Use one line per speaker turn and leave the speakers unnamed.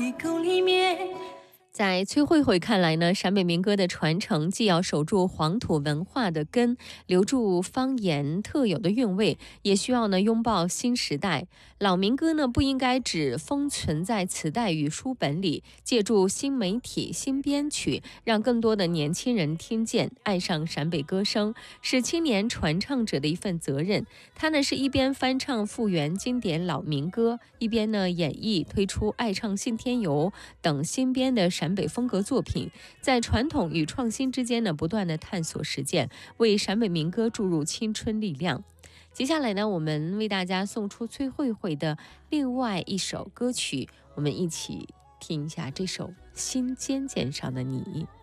沟里面。
在崔慧慧看来呢，陕北民歌的传承既要守住黄土文化的根，留住方言特有的韵味，也需要呢拥抱新时代。老民歌呢不应该只封存在磁带与书本里，借助新媒体、新编曲，让更多的年轻人听见、爱上陕北歌声，是青年传唱者的一份责任。他呢是一边翻唱复原经典老民歌，一边呢演绎推出爱唱信天游等新编的陕北风格作品，在传统与创新之间呢不断的探索实践，为陕北民歌注入青春力量。接下来呢，我们为大家送出崔慧慧的另外一首歌曲，我们一起听一下这首《心尖尖上的你》。